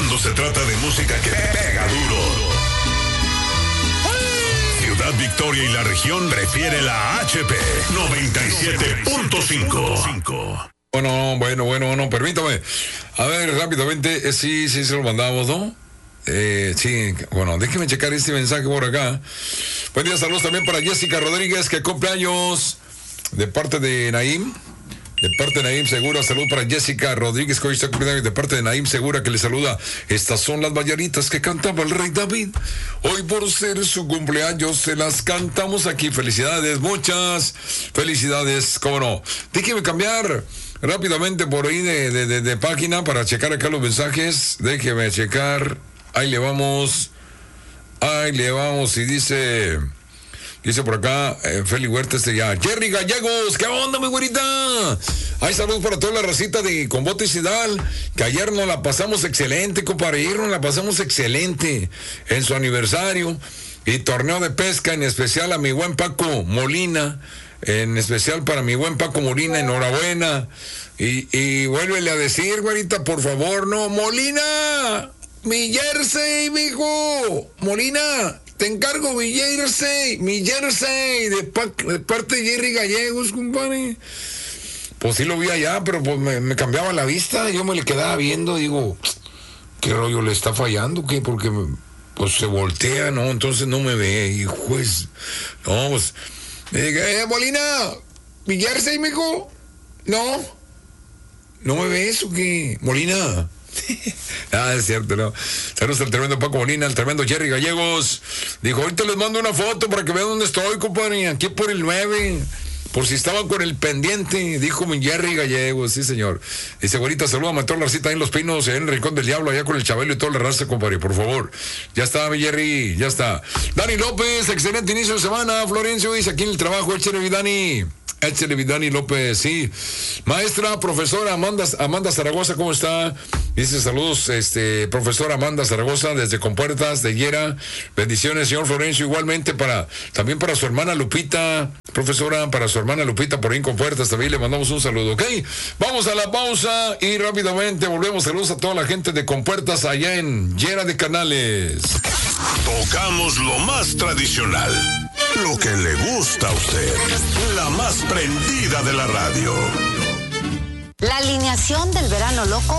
Cuando se trata de música que pega duro, Ciudad Victoria y la región prefiere la HP 97.5. Bueno, permítame. A ver, rápidamente, sí, se lo mandamos, ¿no? Sí, bueno, déjeme checar este mensaje por acá. Buen día, saludos también para Jessica Rodríguez, que cumple años de parte de Naim. De parte de Naim Segura, salud para Jessica Rodríguez, que hoy está cumpliendo años. De parte de Naim Segura, que le saluda. Estas son las mañanitas que cantaba el rey David. Hoy, por ser su cumpleaños, se las cantamos aquí. Felicidades, muchas felicidades, cómo no. Déjeme cambiar rápidamente por ahí de página para checar acá los mensajes. Déjeme checar. Ahí le vamos. Y dice por acá, Feli Huerta, ya. Jerry Gallegos, ¿qué onda, mi güerita? Hay saludos para toda la racita de Combote y Cidal, que ayer nos la pasamos excelente, compadre. Ayer nos la pasamos excelente en su aniversario y torneo de pesca, en especial a mi buen Paco Molina. En especial para mi buen Paco Molina, enhorabuena. Y vuélvele a decir, güerita, por favor, no, Molina, mi jersey, mijo, Molina, te encargo mi jersey, de parte de Jerry Gallegos, compadre. Pues sí lo vi allá, pero pues me cambiaba la vista, yo me le quedaba viendo, digo, ¿qué rollo le está fallando? ¿Qué? Porque pues se voltea, ¿no? Entonces no me ve, y pues, no, pues, me dije, Molina, mi jersey, mijo, no me ves o qué, Molina. Es cierto, no. Saludos al tremendo Paco Molina, al tremendo Jerry Gallegos. Dijo, ahorita les mando una foto para que vean dónde estoy, compadre. Aquí por el 9. Por si estaban con el pendiente, dijo mi Jerry Gallegos, sí señor. Dice, güerita, salúdame a toda la racita ahí en Los Pinos, en el Rincón del Diablo, allá con el Chabelo y toda la raza, compadre, por favor. Ya está, mi Jerry, ya está. Dani López, excelente inicio de semana. Florencio dice, aquí en el trabajo, échale mi Dani. Échale Dani López, sí. Maestra, profesora Amanda Zaragoza, ¿cómo está? Dice saludos, profesora Amanda Zaragoza, desde Compuertas de Hiera. Bendiciones, señor Florencio, igualmente también para su hermana Lupita, profesora, para su hermana Lupita por ahí en Compuertas, también le mandamos un saludo, ¿ok? Vamos a la pausa y rápidamente volvemos. Saludos a toda la gente de Compuertas allá en Hiera de Canales. Tocamos lo más tradicional, lo que le gusta a usted, la más prendida de la radio. La alineación del verano loco